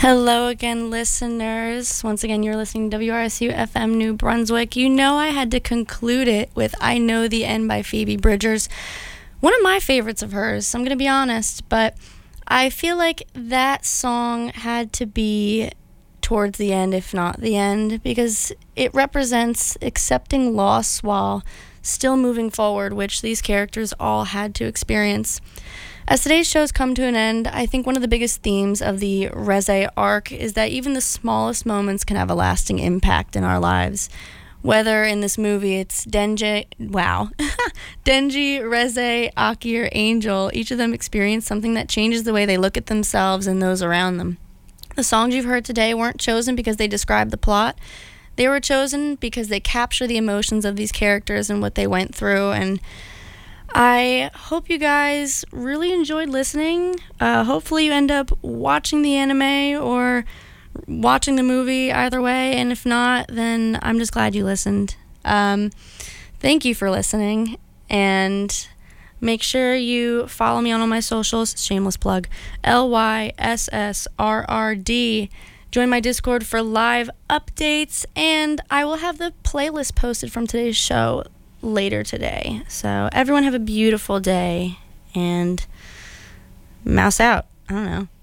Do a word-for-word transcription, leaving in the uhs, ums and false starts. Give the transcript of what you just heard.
Hello again, listeners. Once again, you're listening to W R S U F M New Brunswick. You know I had to conclude it with I Know the End by Phoebe Bridgers. One of my favorites of hers, I'm going to be honest, but I feel like that song had to be towards the end, if not the end, because it represents accepting loss while still moving forward, which these characters all had to experience. As today's shows come to an end, I think one of the biggest themes of the Reze arc is that even the smallest moments can have a lasting impact in our lives. Whether in this movie it's Denji, wow, Denji, Reze, Aki, or Angel, each of them experience something that changes the way they look at themselves and those around them. The songs you've heard today weren't chosen because they describe the plot. They were chosen because they capture the emotions of these characters and what they went through, and I hope you guys really enjoyed listening. Uh, hopefully you end up watching the anime or watching the movie, either way, and if not, then I'm just glad you listened. Um, thank you for listening, and make sure you follow me on all my socials. Shameless plug. L Y S S R R D. Join my Discord for live updates, and I will have the playlist posted from today's show later today. So everyone have a beautiful day, and mouse out. I don't know.